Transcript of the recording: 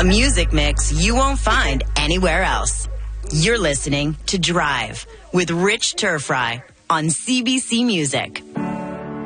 A music mix you won't find anywhere else. You're listening to Drive with Rich Turfry on CBC Music.